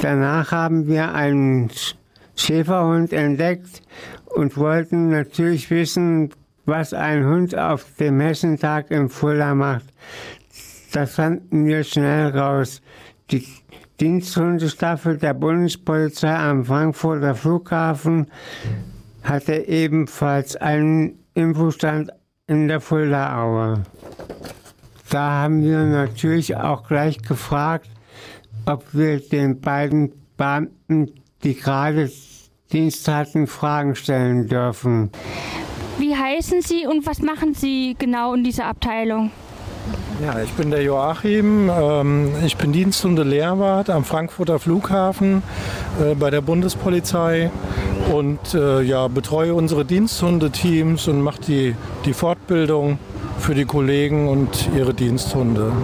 Danach haben wir einen Schäferhund entdeckt und wollten natürlich wissen, was ein Hund auf dem Hessentag in Fulda macht. Das fanden wir schnell raus. Die Diensthundestaffel der Bundespolizei am Frankfurter Flughafen hatte ebenfalls einen Infostand in der Fuldaaue. Da haben wir natürlich auch gleich gefragt, ob wir den beiden Beamten, die gerade Dienst hatten, Fragen stellen dürfen. Wie heißen Sie und was machen Sie genau in dieser Abteilung? Ja, ich bin der Joachim. Ich bin Diensthundelehrwart am Frankfurter Flughafen bei der Bundespolizei und betreue unsere Diensthundeteams und mache die Fortbildung für die Kollegen und ihre Diensthunde.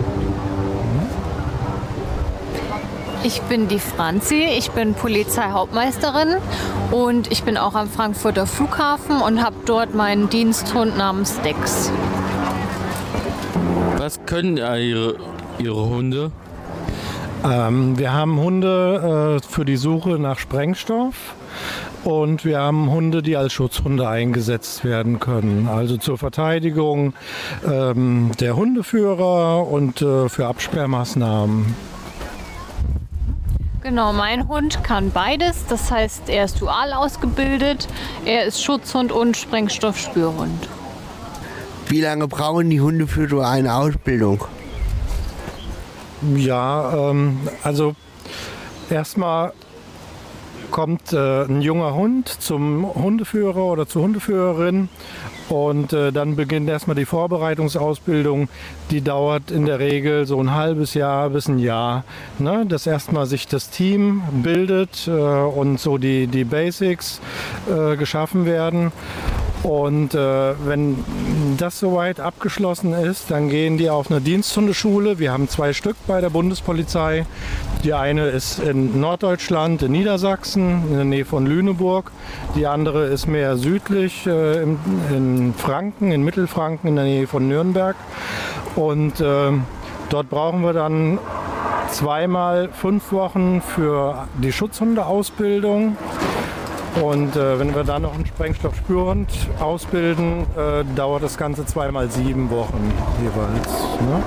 Ich bin die Franzi, ich bin Polizeihauptmeisterin und ich bin auch am Frankfurter Flughafen und habe dort meinen Diensthund namens Dex. Was können Ihre Hunde? Wir haben Hunde für die Suche nach Sprengstoff und wir haben Hunde, die als Schutzhunde eingesetzt werden können. Also zur Verteidigung der Hundeführer und für Absperrmaßnahmen. Genau, mein Hund kann beides. Das heißt, er ist dual ausgebildet, er ist Schutzhund und Sprengstoffspürhund. Wie lange brauchen die Hunde für so eine Ausbildung? Ja, also erstmal kommt ein junger Hund zum Hundeführer oder zur Hundeführerin und dann beginnt erstmal die Vorbereitungsausbildung. Die dauert in der Regel so ein halbes Jahr bis ein Jahr, ne? Dass erstmal sich das Team bildet und so die Basics geschaffen werden. Und wenn das soweit abgeschlossen ist, dann gehen die auf eine Diensthundeschule. Wir haben 2 Stück bei der Bundespolizei. Die eine ist in Norddeutschland, in Niedersachsen, in der Nähe von Lüneburg. Die andere ist mehr südlich in Franken, in Mittelfranken, in der Nähe von Nürnberg. Und dort brauchen wir dann 2-mal 5 Wochen für die Schutzhundeausbildung. Und wenn wir dann noch einen Sprengstoffspürhund ausbilden, dauert das Ganze 2-mal 7 Wochen jeweils. Ne?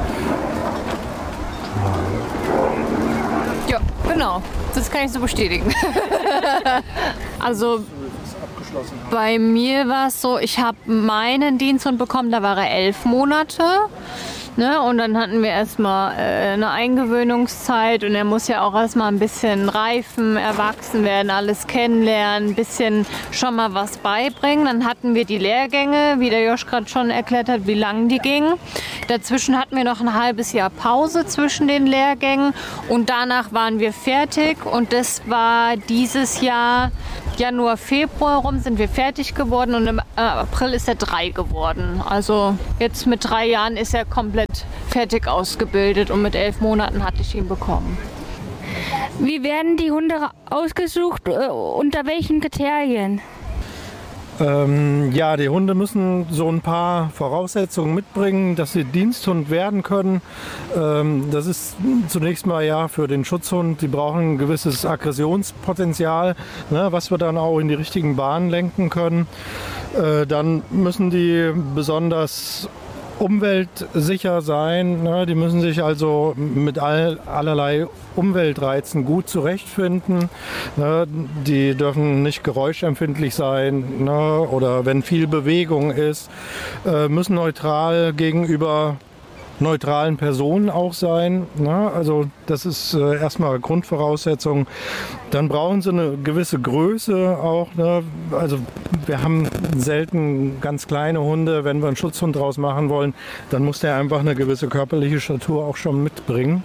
Ja, genau. Das kann ich so bestätigen. Also bei mir war es so, ich habe meinen Diensthund bekommen, da war er 11 Monate. Ne? Und dann hatten wir erstmal eine Eingewöhnungszeit und er muss ja auch erstmal ein bisschen reifen, erwachsen werden, alles kennenlernen, ein bisschen schon mal was beibringen. Dann hatten wir die Lehrgänge, wie der Josch gerade schon erklärt hat, wie lang die gingen. Dazwischen hatten wir noch ein halbes Jahr Pause zwischen den Lehrgängen und danach waren wir fertig und das war dieses Jahr Januar, Februar rum sind wir fertig geworden und im April ist er 3 geworden. Also jetzt mit 3 Jahren ist er komplett fertig ausgebildet und mit 11 Monaten hatte ich ihn bekommen. Wie werden die Hunde ausgesucht? Unter welchen Kriterien? Die Hunde müssen so ein paar Voraussetzungen mitbringen, dass sie Diensthund werden können. Das ist zunächst mal für den Schutzhund, die brauchen ein gewisses Aggressionspotenzial, ne, was wir dann auch in die richtigen Bahnen lenken können. Dann müssen die besonders umweltsicher sein, ne? Die müssen sich also mit allerlei Umweltreizen gut zurechtfinden. Ne? Die dürfen nicht geräuschempfindlich sein, ne? Oder wenn viel Bewegung ist, müssen neutral gegenüber neutralen Personen auch sein. Ne? Also das ist erstmal Grundvoraussetzung. Dann brauchen sie eine gewisse Größe auch. Ne? Also wir haben selten ganz kleine Hunde. Wenn wir einen Schutzhund draus machen wollen, dann muss der einfach eine gewisse körperliche Statur auch schon mitbringen.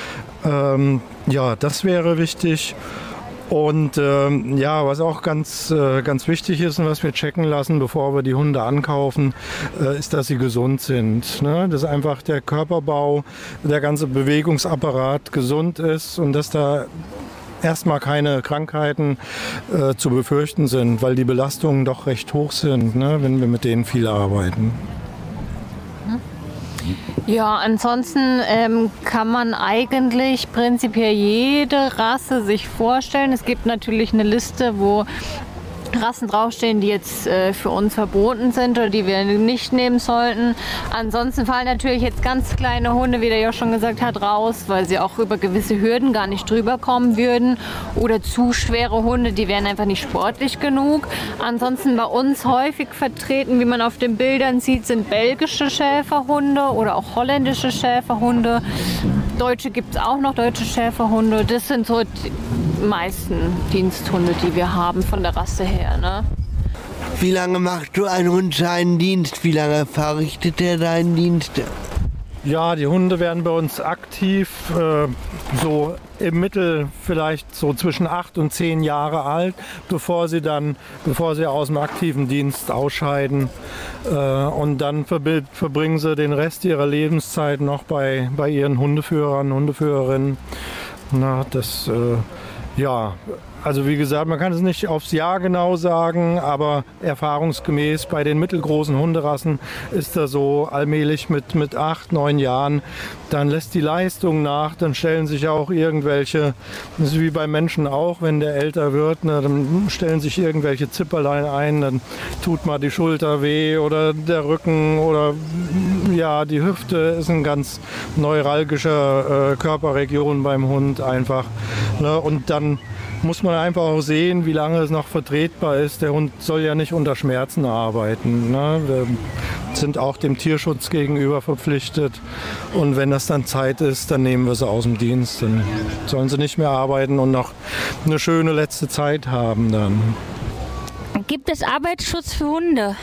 Das wäre wichtig. Und was auch ganz wichtig ist und was wir checken lassen, bevor wir die Hunde ankaufen, ist, dass sie gesund sind. Ne? Dass einfach der Körperbau, der ganze Bewegungsapparat gesund ist und dass da erstmal keine Krankheiten zu befürchten sind, weil die Belastungen doch recht hoch sind, ne? Wenn wir mit denen viel arbeiten. Ja, ansonsten kann man eigentlich prinzipiell jede Rasse sich vorstellen. Es gibt natürlich eine Liste, wo Rassen draufstehen, die jetzt für uns verboten sind oder die wir nicht nehmen sollten. Ansonsten fallen natürlich jetzt ganz kleine Hunde, wie der Josh schon gesagt hat, raus, weil sie auch über gewisse Hürden gar nicht drüber kommen würden. Oder zu schwere Hunde, die wären einfach nicht sportlich genug. Ansonsten bei uns häufig vertreten, wie man auf den Bildern sieht, sind belgische Schäferhunde oder auch holländische Schäferhunde. Deutsche gibt es auch noch, deutsche Schäferhunde. Das sind so die meisten Diensthunde, die wir haben von der Rasse her. Ne? Wie lange macht so ein Hund seinen Dienst? Wie lange verrichtet er seinen Dienst? Ja, die Hunde werden bei uns aktiv, so im Mittel vielleicht so zwischen 8 und 10 Jahre alt, bevor sie aus dem aktiven Dienst ausscheiden. Und dann verbringen sie den Rest ihrer Lebenszeit noch bei ihren Hundeführern, Hundeführerinnen. Also wie gesagt, man kann es nicht aufs Jahr genau sagen, aber erfahrungsgemäß bei den mittelgroßen Hunderassen ist das so allmählich mit 8, 9 Jahren. Dann lässt die Leistung nach, dann stellen sich auch irgendwelche, das ist wie bei Menschen auch, wenn der älter wird, ne, dann stellen sich irgendwelche Zipperlein ein, dann tut mal die Schulter weh oder der Rücken oder ja, die Hüfte ist ein ganz neuralgischer Körperregion beim Hund einfach. Ne, und dann muss man einfach auch sehen, wie lange es noch vertretbar ist. Der Hund soll ja nicht unter Schmerzen arbeiten. Ne? Wir sind auch dem Tierschutz gegenüber verpflichtet. Und wenn das dann Zeit ist, dann nehmen wir sie aus dem Dienst. Dann sollen sie nicht mehr arbeiten und noch eine schöne letzte Zeit haben dann. Gibt es Arbeitsschutz für Hunde?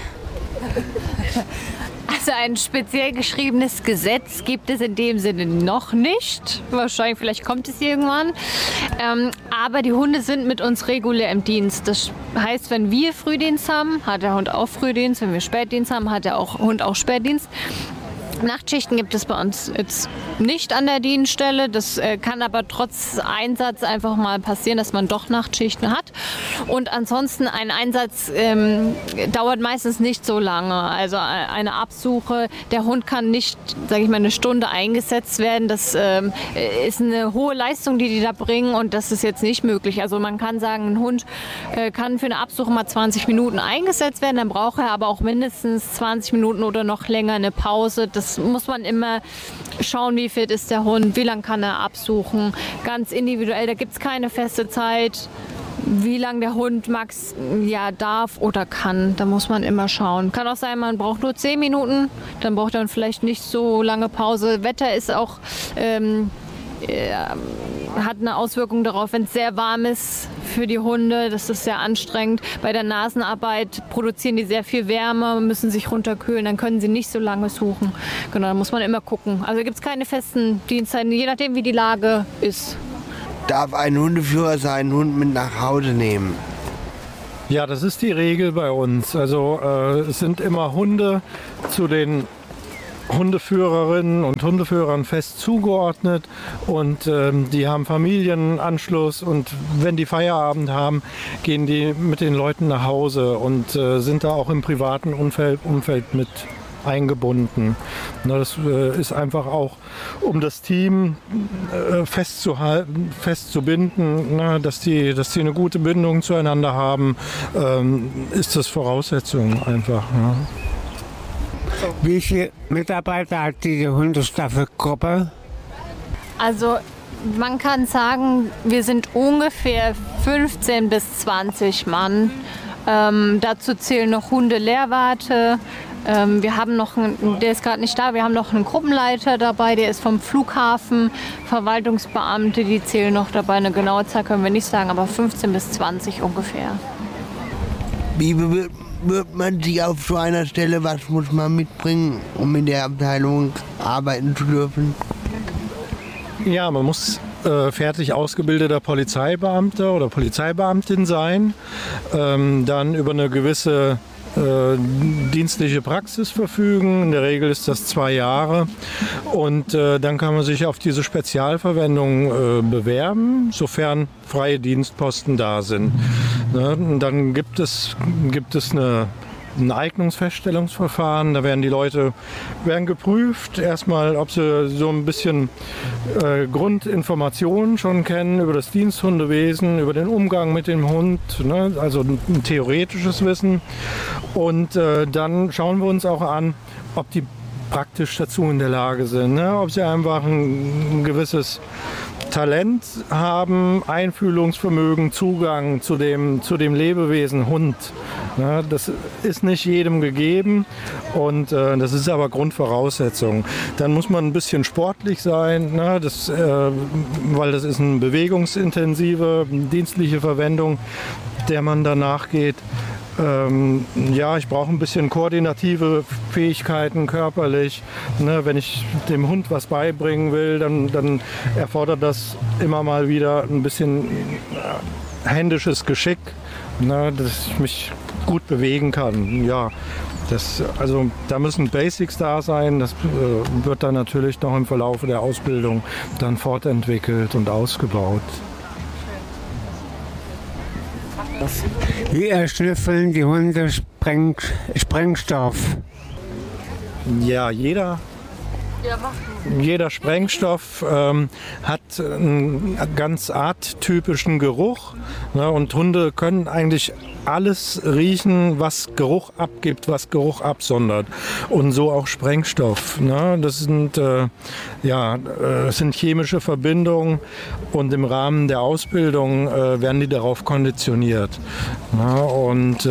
Also ein speziell geschriebenes Gesetz gibt es in dem Sinne noch nicht. Wahrscheinlich, vielleicht kommt es irgendwann. Aber die Hunde sind mit uns regulär im Dienst. Das heißt, wenn wir Frühdienst haben, hat der Hund auch Frühdienst. Wenn wir Spätdienst haben, hat der Hund auch Spätdienst. Nachtschichten gibt es bei uns jetzt nicht an der Dienststelle. Das kann aber trotz Einsatz einfach mal passieren, dass man doch Nachtschichten hat. Und ansonsten ein Einsatz dauert meistens nicht so lange. Also eine Absuche, der Hund kann nicht, sage ich mal, eine Stunde eingesetzt werden. Das ist eine hohe Leistung, die da bringen und das ist jetzt nicht möglich. Also man kann sagen, ein Hund kann für eine Absuche mal 20 Minuten eingesetzt werden, dann braucht er aber auch mindestens 20 Minuten oder noch länger eine Pause. Das muss man immer schauen, wie fit ist der Hund, wie lange kann er absuchen. Ganz individuell, da gibt es keine feste Zeit, wie lange der Hund darf oder kann. Da muss man immer schauen. Kann auch sein, man braucht nur 10 Minuten, dann braucht er vielleicht nicht so lange Pause. Wetter ist auch hat eine Auswirkung darauf, wenn es sehr warm ist für die Hunde. Das ist sehr anstrengend. Bei der Nasenarbeit produzieren die sehr viel Wärme, müssen sich runterkühlen, dann können sie nicht so lange suchen. Genau, da muss man immer gucken. Also gibt es keine festen Dienstzeiten, je nachdem wie die Lage ist. Darf ein Hundeführer seinen Hund mit nach Hause nehmen? Ja, das ist die Regel bei uns. Also es sind immer Hunde zu den Hundeführerinnen und Hundeführern fest zugeordnet und die haben Familienanschluss und wenn die Feierabend haben, gehen die mit den Leuten nach Hause und sind da auch im privaten Umfeld mit eingebunden. Na, das ist einfach auch, um das Team festzuhalten, festzubinden, na, dass die eine gute Bindung zueinander haben, ist das Voraussetzung einfach. Ja. Wie viele Mitarbeiter hat diese Hundestaffelgruppe? Also man kann sagen, wir sind ungefähr 15 bis 20 Mann. Dazu zählen noch Hundelehrwarte. Wir haben noch der ist gerade nicht da, wir haben noch einen Gruppenleiter dabei, der ist vom Flughafen, Verwaltungsbeamte, die zählen noch dabei. Eine genaue Zahl können wir nicht sagen, aber 15 bis 20 ungefähr. Wie bewirbt man sich auf so einer Stelle? Was muss man mitbringen, um in der Abteilung arbeiten zu dürfen? Ja, man muss fertig ausgebildeter Polizeibeamter oder Polizeibeamtin sein, dann über eine gewisse dienstliche Praxis verfügen. In der Regel ist das 2 Jahre. Und dann kann man sich auf diese Spezialverwendung bewerben, sofern freie Dienstposten da sind. Ne? Und dann gibt es eine ein Eignungsfeststellungsverfahren. Da werden die Leute geprüft. Erstmal, ob sie so ein bisschen Grundinformationen schon kennen über das Diensthundewesen, über den Umgang mit dem Hund, ne? Also ein theoretisches Wissen. Und dann schauen wir uns auch an, ob die praktisch dazu in der Lage sind, ne? Ob sie einfach ein gewisses Talent haben, Einfühlungsvermögen, Zugang zu dem Lebewesen Hund. Ja, das ist nicht jedem gegeben und das ist aber Grundvoraussetzung. Dann muss man ein bisschen sportlich sein, ne? Weil das ist eine bewegungsintensive, dienstliche Verwendung, der man danach geht. Ich brauche ein bisschen koordinative Fähigkeiten körperlich. Ne? Wenn ich dem Hund was beibringen will, dann erfordert das immer mal wieder ein bisschen händisches Geschick, ne? Dass ich mich gut bewegen kann. Ja, da müssen Basics da sein. Das wird dann natürlich noch im Verlauf der Ausbildung dann fortentwickelt und ausgebaut. Wie erschnüffeln die Hunde Sprengstoff? Ja, jeder Sprengstoff hat einen ganz arttypischen Geruch, ne? Und Hunde können eigentlich alles riechen, was Geruch abgibt, was Geruch absondert. Und so auch Sprengstoff. Ne? Das sind chemische Verbindungen und im Rahmen der Ausbildung werden die darauf konditioniert. Ne? Und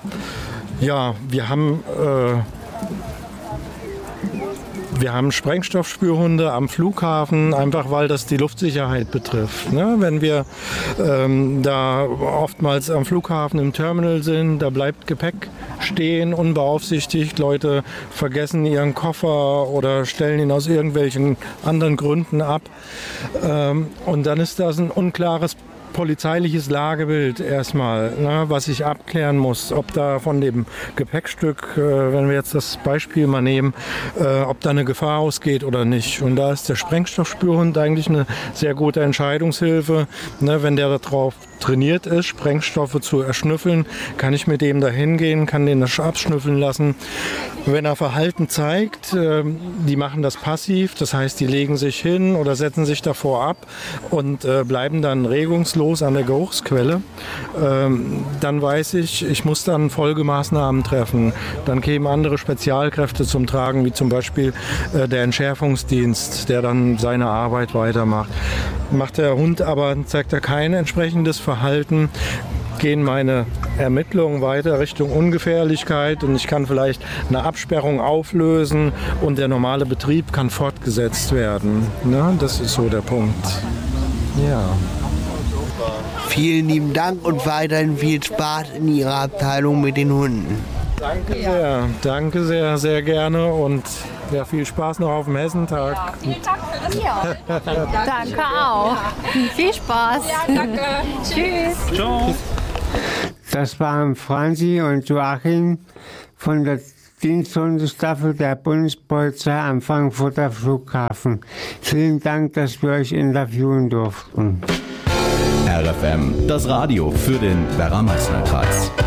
wir haben Sprengstoffspürhunde am Flughafen, einfach weil das die Luftsicherheit betrifft. Ne? Wenn wir da oftmals am Flughafen im Terminal sind, da bleibt Gepäck stehen, unbeaufsichtigt. Leute vergessen ihren Koffer oder stellen ihn aus irgendwelchen anderen Gründen ab. Und dann ist das ein unklares polizeiliches Lagebild erstmal, ne, was ich abklären muss, ob da von dem Gepäckstück, wenn wir jetzt das Beispiel mal nehmen, ob da eine Gefahr ausgeht oder nicht. Und da ist der Sprengstoffspürhund eigentlich eine sehr gute Entscheidungshilfe. Ne, wenn der darauf trainiert ist, Sprengstoffe zu erschnüffeln, kann ich mit dem da hingehen, kann den das abschnüffeln lassen. Wenn er Verhalten zeigt, die machen das passiv, das heißt, die legen sich hin oder setzen sich davor ab und bleiben dann regungslos an der Geruchsquelle, dann weiß ich muss dann Folgemaßnahmen treffen. Dann kämen andere Spezialkräfte zum Tragen, wie zum Beispiel der Entschärfungsdienst, der dann seine Arbeit weitermacht. Macht der Hund aber, zeigt er kein entsprechendes Verhalten, gehen meine Ermittlungen weiter Richtung Ungefährlichkeit und ich kann vielleicht eine Absperrung auflösen und der normale Betrieb kann fortgesetzt werden. Ne? Das ist so der Punkt. Ja. Vielen lieben Dank und weiterhin viel Spaß in Ihrer Abteilung mit den Hunden. Danke sehr, sehr gerne und ja, viel Spaß noch auf dem Hessentag. Ja, vielen Dank für das Jahr. Danke auch. Viel Spaß. Ja, danke. Tschüss. Ciao. Das waren Franzi und Joachim von der Diensthundestaffel der Bundespolizei am Frankfurter Flughafen. Vielen Dank, dass wir euch interviewen durften. RFM, das Radio für den Werra-Meißner-Kreis.